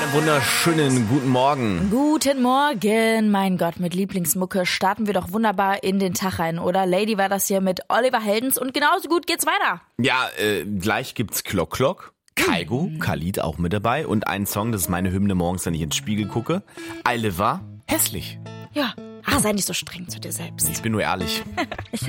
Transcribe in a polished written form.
Einen wunderschönen guten Morgen. Guten Morgen, mein Gott, mit Lieblingsmucke starten wir doch wunderbar in den Tag rein, oder? Lady war das hier mit Oliver Heldens und genauso gut geht's weiter. Ja, gleich gibt's Klock Klock. Kaigo, Khalid auch mit dabei und einen Song, das ist meine Hymne morgens, wenn ich ins Spiegel gucke. Eile war hässlich. Ja, sei nicht so streng zu dir selbst. Ich bin nur ehrlich.